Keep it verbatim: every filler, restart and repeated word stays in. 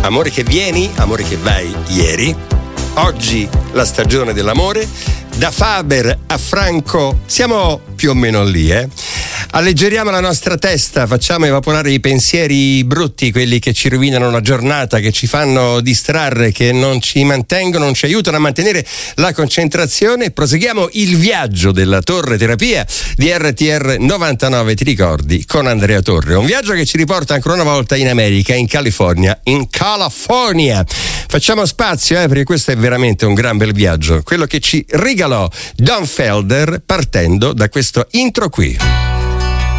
Amore che vieni, amore che vai ieri. Oggi la stagione dell'amore. Da Faber a Franco siamo più o meno lì, eh? Alleggeriamo la nostra testa, facciamo evaporare i pensieri brutti, quelli che ci rovinano la giornata, che ci fanno distrarre, che non ci mantengono, non ci aiutano a mantenere la concentrazione. Proseguiamo il viaggio della Torre Terapia di R T R novantanove, ti ricordi, con Andrea Torre. Un viaggio che ci riporta ancora una volta in America, in California, in California. Facciamo spazio, eh, perché questo è veramente un gran bel viaggio, quello che ci regalò Don Felder partendo da questo intro qui.